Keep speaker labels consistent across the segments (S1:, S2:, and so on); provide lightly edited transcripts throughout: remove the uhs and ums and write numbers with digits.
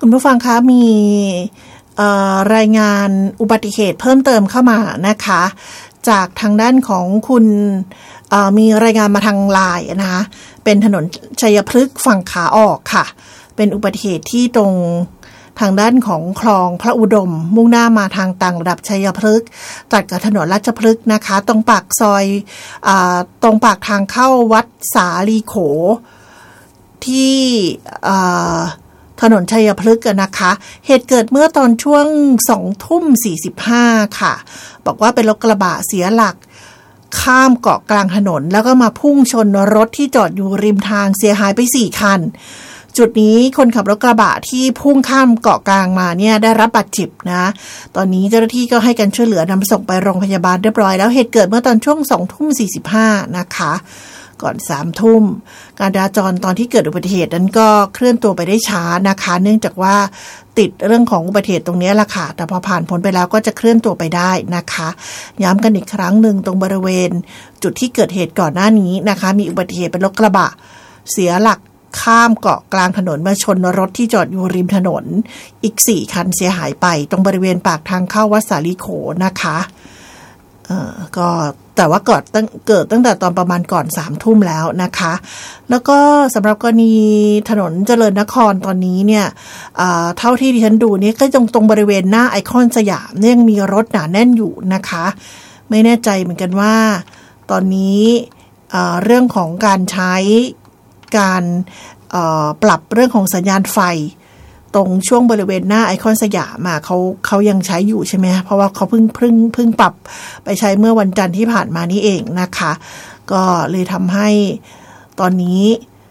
S1: คุณผู้ฟังคะมีรายงานอุบัติเหตุเพิ่มเติมเข้ามานะคะจากทางด้านของคุณมีรายงานมาทางไลน์นะคะเป็นถนนชัยพฤกษ์ฝั่งขาออกค่ะเป็นอุบัติเหตุที่ตรงทางด้านของคลองพระอุดมมุ่งหน้ามาทางต่างระดับชัยพฤกษ์ตัดกับถนนราชพฤกษ์นะคะตรงปากซอยตรงปากทางเข้าวัดสาลีโขที่ถนนชัยพฤกษ์นะคะเหตุเกิดเมื่อตอนช่วง 20:45 ค่ะบอกว่าเป็นรถกระบะเสียหลักข้ามเกาะกลางถนนแล้วก็มาพุ่งชนรถที่จอดอยู่ริมทางเสียหายไป4คันจุดนี้คนขับรถกระบะที่พุ่งข้ามเกาะกลางมาเนี่ยได้รับบาดเจ็บนะตอนนี้เจ้าหน้าที่ก็ให้การช่วยเหลือนำส่งไปโรงพยาบาลเรียบร้อยแล้วเหตุเกิดเมื่อตอนช่วง 20:45 นะคะก่อน 3 ทุ่มการจราจรตอนที่เกิดอุบัติเหตุนั้นก็เคลื่อนตัวไปได้ช้านะคะเนื่องจากว่าติดเรื่องของอุบัติเหตุตรงนี้แหละค่ะแต่พอผ่านพ้นไปแล้วก็จะเคลื่อนตัวไปได้นะคะย้ำกันอีกครั้งหนึ่งตรงบริเวณจุดที่เกิดเหตุก่อนหน้านี้นะคะมีอุบัติเหตุเป็นรถกระบะเสียหลักข้ามเกาะกลางถนนมาชนรถที่จอดอยู่ริมถนนอีก4คันเสียหายไปตรงบริเวณปากทางเข้าวัดสาลีโขนะคะก็แต่ว่าเกิดตั้งแต่ตอนประมาณก่อน 3 ทุ่มแล้วนะคะแล้วก็สำหรับกรณีถนนเจริญนครตอนนี้เนี่ยเท่าที่ดิฉันดูนี่ก็ตรงบริเวณหน้าไอคอนสยามเนี่ยยังมีรถหนาแน่นอยู่นะคะไม่แน่ใจเหมือนกันว่าตอนนี้เรื่องของการใช้การปรับเรื่องของสัญญาณไฟตรงช่วงบริเวณหน้าไอคอนสยามเขายังใช้อยู่ใช่ไหมเพราะว่าเขาเพิ่งปรับไปใช้เมื่อวันจันทร์ที่ผ่านมานี้เองนะคะก็เลยทำให้ตอนนี้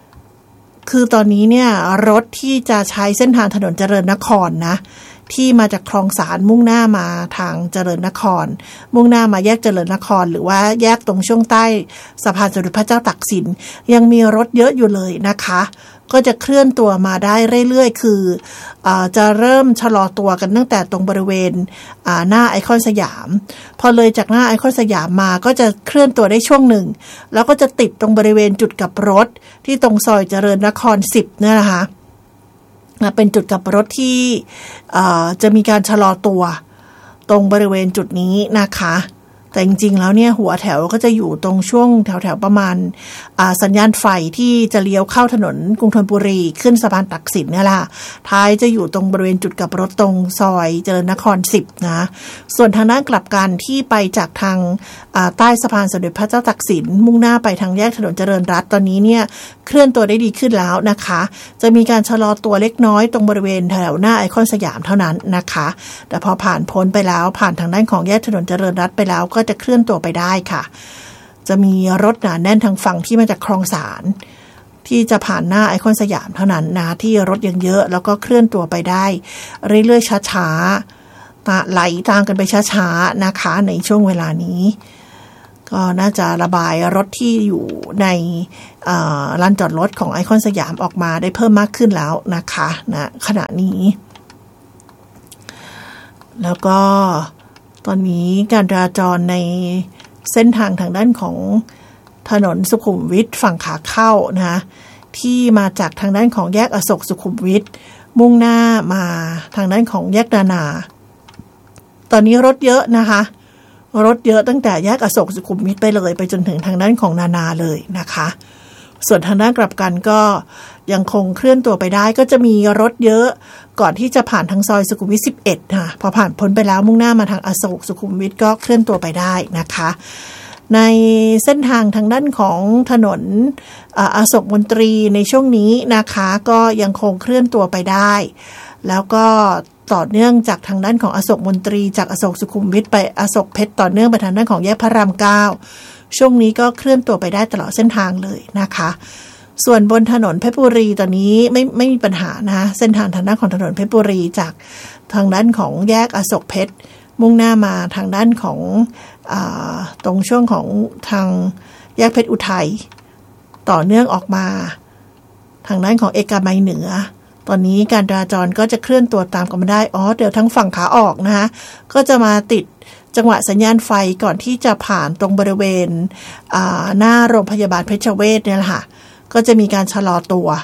S1: เนี่ยรถที่จะใช้เส้นทางถนนเจริญนครนะที่มาจากคลองสารมุ่งหน้ามาทางเจริญนครมุ่งหน้ามาแยกเจริญนครหรือว่าแยกตรงช่วงใต้สะพานสมเด็จพระเจ้าตากสินยังมีรถเยอะอยู่เลยนะคะก็จะเคลื่อนตัวมาได้เรื่อยๆคือจะเริ่มชะลอตัวกันตั้งแต่ตรงบริเวณหน้าไอคอนสยามพอเลยจากหน้าไอคอนสยามมาก็จะเคลื่อนตัวได้ช่วงหนึ่งแล้วก็จะติดตรงบริเวณจุดกลับรถที่ตรงซอยเจริญนคร10เนี่ยนะคะเป็นจุดกลับรถที่จะมีการชะลอตัวตรงบริเวณจุดนี้นะคะแต่จริงๆแล้วเนี่ยหัวแถวก็จะอยู่ตรงช่วงแถวๆประมาณสัญญาณไฟที่จะเลี้ยวเข้าถนนกรุงธนบุรีขึ้นสะพานตักสินเนี่ยแหละท้ายจะอยู่ตรงบริเวณจุดกลับรถตรงซอยเจริญนคร10นะส่วนทางด้านกลับกันที่ไปจากทางใต้สะพานสมเด็จพระเจ้าตากสินมุ่งหน้าไปทางแยกถนนเจริญรัตน์ตอนนี้เนี่ยเคลื่อนตัวได้ดีขึ้นแล้วนะคะจะมีการชะลอตัวเล็กน้อยตรงบริเวณแถวหน้าไอคอนสยามเท่านั้นนะคะแต่พอผ่านพ้นไปแล้วผ่านทางด้านของแยกถนนเจริญรัตน์ไปแล้วก็จะเคลื่อนตัวไปได้ค่ะจะมีรถหนาแน่นทางฝั่งที่มาจากคลองสารที่จะผ่านหน้าไอคอนสยามเท่านั้นนะที่รถยังเยอะแล้วก็เคลื่อนตัวไปได้เรื่อยๆช้าๆไหลตามกันไปช้าๆนะคะในช่วงเวลานี้ก็น่าจะระบายรถที่อยู่ในลานจอดรถของไอคอนสยามออกมาได้เพิ่มมากขึ้นแล้วนะคะณขณะนี้แล้วก็ตอนนี้การจราจรในเส้นทางทางด้านของถนนสุขุมวิทฝั่งขาเข้านะที่มาจากทางด้านของแยกอโศกสุขุมวิทมุ่งหน้ามาทางด้านของแยกนานาตอนนี้รถเยอะนะคะรถเยอะตั้งแต่แยกอโศกสุขุมวิทไปเลยไปจนถึงทางด้านของนานาเลยนะคะส่วนทางด้านกลับกันก็ยังคงเคลื่อนตัวไปได้ก็จะมีรถเยอะก่อนที่จะผ่านทางซอยสุขุมวิท11ค่ะพอผ่านพ้นไปแล้วมุ่งหน้ามาทางอโศกสุขุมวิทก็เคลื่อนตัวไปได้นะคะในเส้นทางทางด้านของถนนอโศกมนตรีในช่วงนี้นะคะก็ยังคงเคลื่อนตัวไปได้แล้วก็ต่อเนื่องจากทางด้านของอโศกมนตรีจากอโศกสุขุมวิทไปอโศกเพชรต่อเนื่องไปทางด้านของแยกพระราม9ช่วงนี้ก็เคลื่อนตัวไปได้ตลอดเส้นทางเลยนะคะส่วนบนถนนเพชรบุรีตอนนี้ไม่มีปัญหานะเส้นทางทางด้านของถนนเพชรบุรีจากทางด้านของแยกอโศกเพชรมุ่งหน้ามาทางด้านของตรงช่วงของทางแยกเพชรอุทัยต่อเนื่องออกมาทางด้านของเอกมัยเหนือตอนนี้การจราจรก็จะเคลื่อนตัวตามกันมาได้เดี๋ยวทั้งฝั่งขาออกนะคะก็จะมาติดจังหวะสัญญาณไฟก่อนที่จะผ่านตรงบริเวณหน้าโรงพยาบาลเพชรเวชเนี่ยแหละค่ะก็จะมีการชะลอตัว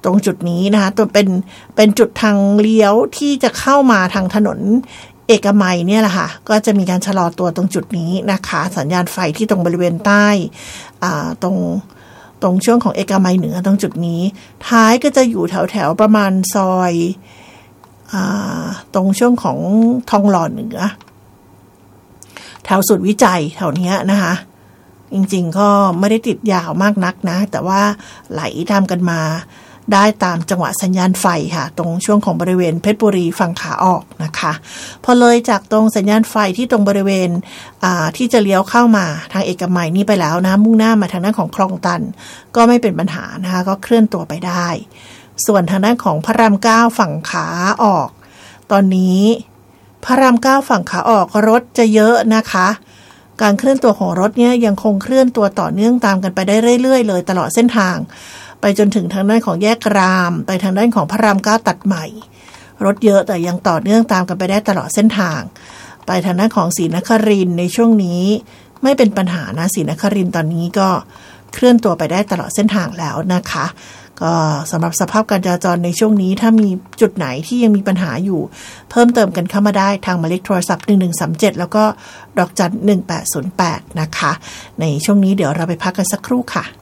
S1: ตรงจุดนี้นะคะตัวเป็นจุดทางเลี้ยวที่จะเข้ามาทางถนนเอกมัยเนี่ยแหละค่ะก็จะมีการชะลอตัวตรงจุดนี้นะคะสัญญาณไฟที่ตรงบริเวณใต้ตรงช่วงของเอกมัยเหนือตรงจุดนี้ท้ายก็จะอยู่แถวประมาณซอยตรงช่วงของทองหล่อเหนือแถวศูนย์วิจัยแถวนี้นะคะจริงๆก็ไม่ได้ติดยาวมากนักนะแต่ว่าไหลตามกันมาได้ตามจังหวะสัญญาณไฟค่ะตรงช่วงของบริเวณเพชรบุรีฝั่งขาออกนะคะพอเลยจากตรงสัญญาณไฟที่ตรงบริเวณที่จะเลี้ยวเข้ามาทางเอกมัยนี่ไปแล้วนะมุ่งหน้ามาทางด้านของคลองตันก็ไม่เป็นปัญหานะคะก็เคลื่อนตัวไปได้ส่วนทางด้านของพระราม9ฝั่งขาออกตอนนี้พระราม9ฝั่งขาออกรถจะเยอะนะคะการเคลื่อนตัวของรถเนี่ยยังคงเคลื่อนตัวต่อเนื่องตามกันไปได้เรื่อยๆเลยตลอดเส้นทางไปจนถึงทางด้านของแยกรามไปทางด้านของพระราม9ตัดใหม่รถเยอะแต่ยังต่อเนื่องตามกันไปได้ตลอดเส้นทางไปทางด้านของศรีนครินทร์ในช่วงนี้ไม่เป็นปัญหานะศรีนครินทร์ตอนนี้ก็เคลื่อนตัวไปได้ตลอดเส้นทางแล้วนะคะก็สำหรับสภาพการจราจรในช่วงนี้ถ้ามีจุดไหนที่ยังมีปัญหาอยู่เพิ่มเติมกันเข้ามาได้ทางหมายเลขโทรศัพท์1137แล้วก็ดอกจัน1808นะคะในช่วงนี้เดี๋ยวเราไปพักกันสักครู่ค่ะ